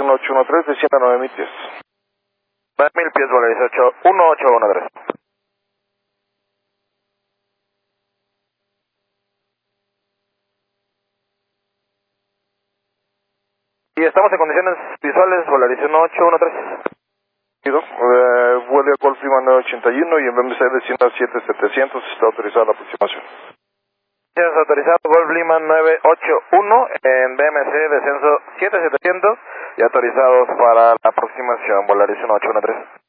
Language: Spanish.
1813, descienda 9000 pies. 9000 pies, Volaris 1813. Y estamos en condiciones visuales, Volaris 1813. Vuelve a Golf Lima 981 y en BMC descienda 7700, está autorizada la aproximación. Descenso autorizado, Golf Lima 981 en BMC, descenso 7700 y autorizados para la aproximación, Volaris 1813.